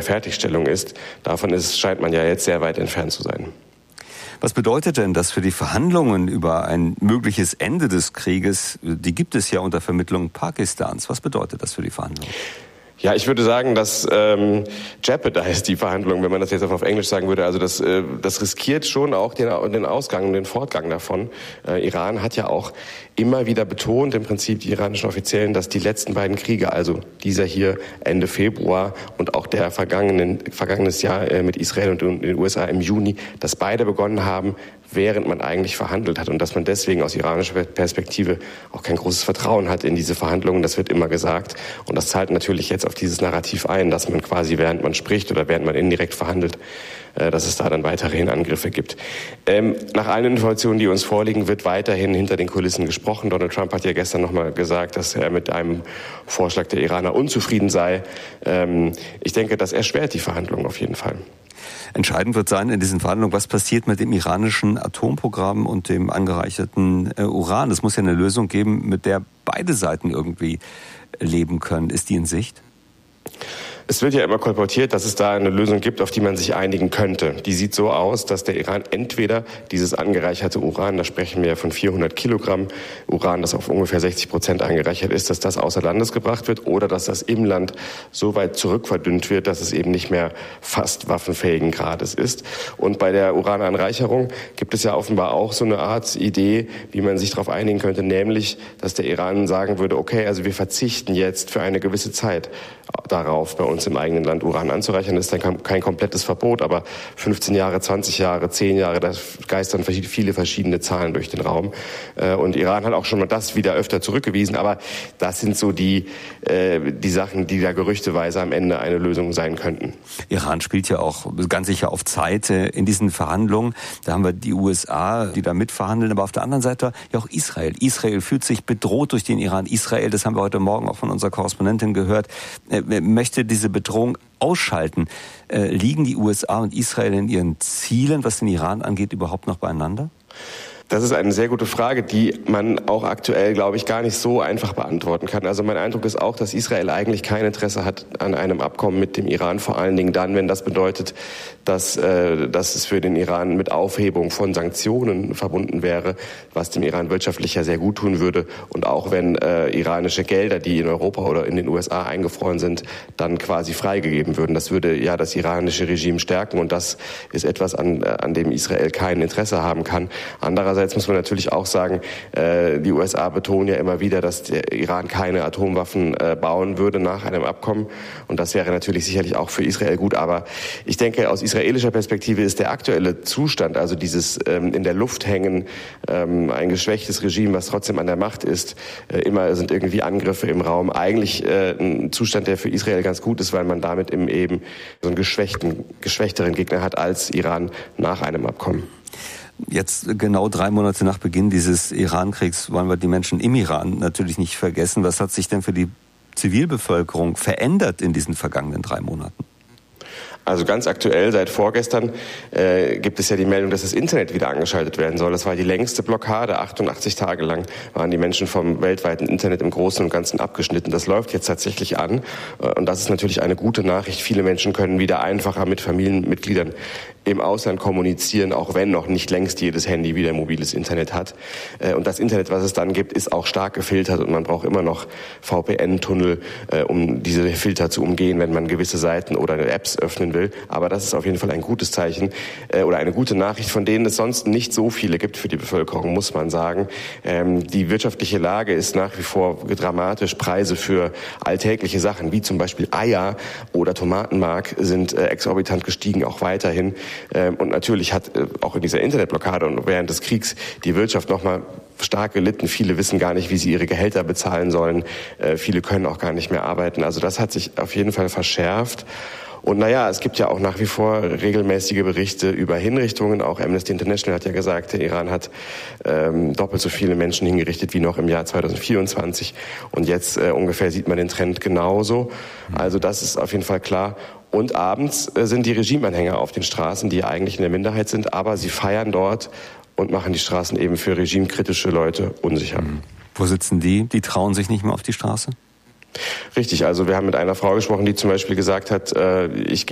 Fertigstellung ist. Davon scheint man ja jetzt sehr weit entfernt zu sein. Was bedeutet denn das für die Verhandlungen über ein mögliches Ende des Krieges? Die gibt es ja unter Vermittlung Pakistans. Was bedeutet das für die Verhandlungen? Ja, ich würde sagen, dass jeopardize die Verhandlungen, wenn man das jetzt auf Englisch sagen würde. Also das riskiert schon auch den Ausgang und den Fortgang davon. Iran hat ja auch immer wieder betont, im Prinzip die iranischen Offiziellen, dass die letzten beiden Kriege, also dieser hier Ende Februar und auch der vergangenes Jahr mit Israel und den USA im Juni, dass beide begonnen haben, während man eigentlich verhandelt hat und dass man deswegen aus iranischer Perspektive auch kein großes Vertrauen hat in diese Verhandlungen. Das wird immer gesagt und das zahlt natürlich jetzt auf dieses Narrativ ein, dass man quasi während man spricht oder während man indirekt verhandelt, dass es da dann weiterhin Angriffe gibt. Nach allen Informationen, die uns vorliegen, wird weiterhin hinter den Kulissen gesprochen. Donald Trump hat ja gestern nochmal gesagt, dass er mit einem Vorschlag der Iraner unzufrieden sei. Ich denke, das erschwert die Verhandlungen auf jeden Fall. Entscheidend wird sein in diesen Verhandlungen, was passiert mit dem iranischen Atomprogramm und dem angereicherten Uran. Es muss ja eine Lösung geben, mit der beide Seiten irgendwie leben können. Ist die in Sicht? Es wird ja immer kolportiert, dass es da eine Lösung gibt, auf die man sich einigen könnte. Die sieht so aus, dass der Iran entweder dieses angereicherte Uran, da sprechen wir von 400 Kilogramm Uran, das auf ungefähr 60% angereichert ist, dass das außer Landes gebracht wird oder dass das im Land so weit zurückverdünnt wird, dass es eben nicht mehr fast waffenfähigen Grades ist. Und bei der Urananreicherung gibt es ja offenbar auch so eine Art Idee, wie man sich darauf einigen könnte, nämlich, dass der Iran sagen würde, okay, also wir verzichten jetzt für eine gewisse Zeit darauf, bei uns im eigenen Land Uran anzureichern. Das ist dann kein komplettes Verbot, aber 15 Jahre, 20 Jahre, 10 Jahre, da geistern viele verschiedene Zahlen durch den Raum. Und Iran hat auch schon mal das wieder öfter zurückgewiesen, aber das sind so die Sachen, die da gerüchteweise am Ende eine Lösung sein könnten. Iran spielt ja auch ganz sicher auf Zeit in diesen Verhandlungen. Da haben wir die USA, die da mitverhandeln, aber auf der anderen Seite ja auch Israel. Israel fühlt sich bedroht durch den Iran. Israel, das haben wir heute Morgen auch von unserer Korrespondentin gehört, möchte diese Bedrohung ausschalten. Liegen die USA und Israel in ihren Zielen, was den Iran angeht, überhaupt noch beieinander? Das ist eine sehr gute Frage, die man auch aktuell, glaube ich, gar nicht so einfach beantworten kann. Also mein Eindruck ist auch, dass Israel eigentlich kein Interesse hat an einem Abkommen mit dem Iran, vor allen Dingen dann, wenn das bedeutet, dass es für den Iran mit Aufhebung von Sanktionen verbunden wäre, was dem Iran wirtschaftlich ja sehr gut tun würde. Und auch wenn iranische Gelder, die in Europa oder in den USA eingefroren sind, dann quasi freigegeben würden. Das würde ja das iranische Regime stärken und das ist etwas, an dem Israel kein Interesse haben kann. Andererseits muss man natürlich auch sagen, die USA betonen ja immer wieder, dass der Iran keine Atomwaffen bauen würde nach einem Abkommen. Und das wäre natürlich sicherlich auch für Israel gut. Aber ich denke, aus israelischer Perspektive ist der aktuelle Zustand, also dieses in der Luft hängen, ein geschwächtes Regime, was trotzdem an der Macht ist, immer sind irgendwie Angriffe im Raum, eigentlich ein Zustand, der für Israel ganz gut ist, weil man damit eben so einen geschwächteren Gegner hat als Iran nach einem Abkommen. Jetzt genau 3 Monate nach Beginn dieses Iran-Kriegs wollen wir die Menschen im Iran natürlich nicht vergessen. Was hat sich denn für die Zivilbevölkerung verändert in diesen vergangenen 3 Monaten? Also ganz aktuell, seit vorgestern, gibt es ja die Meldung, dass das Internet wieder angeschaltet werden soll. Das war die längste Blockade. 88 Tage lang waren die Menschen vom weltweiten Internet im Großen und Ganzen abgeschnitten. Das läuft jetzt tatsächlich an. Und das ist natürlich eine gute Nachricht. Viele Menschen können wieder einfacher mit Familienmitgliedern im Ausland kommunizieren, auch wenn noch nicht längst jedes Handy wieder mobiles Internet hat. Und das Internet, was es dann gibt, ist auch stark gefiltert und man braucht immer noch VPN-Tunnel, um diese Filter zu umgehen, wenn man gewisse Seiten oder Apps öffnen will. Aber das ist auf jeden Fall ein gutes Zeichen oder eine gute Nachricht, von denen es sonst nicht so viele gibt für die Bevölkerung, muss man sagen. Die wirtschaftliche Lage ist nach wie vor dramatisch. Preise für alltägliche Sachen, wie zum Beispiel Eier oder Tomatenmark, sind exorbitant gestiegen, auch weiterhin. Und natürlich hat auch in dieser Internetblockade und während des Kriegs die Wirtschaft nochmal stark gelitten. Viele wissen gar nicht, wie sie ihre Gehälter bezahlen sollen. Viele können auch gar nicht mehr arbeiten. Also das hat sich auf jeden Fall verschärft. Und naja, es gibt ja auch nach wie vor regelmäßige Berichte über Hinrichtungen. Auch Amnesty International hat ja gesagt, der Iran hat doppelt so viele Menschen hingerichtet wie noch im Jahr 2024. Und jetzt ungefähr sieht man den Trend genauso. Also das ist auf jeden Fall klar. Und abends sind die Regimeanhänger auf den Straßen, die ja eigentlich in der Minderheit sind, aber sie feiern dort und machen die Straßen eben für regimekritische Leute unsicher. Wo sitzen die? Die trauen sich nicht mehr auf die Straße? Richtig, also wir haben mit einer Frau gesprochen, die zum Beispiel gesagt hat, ich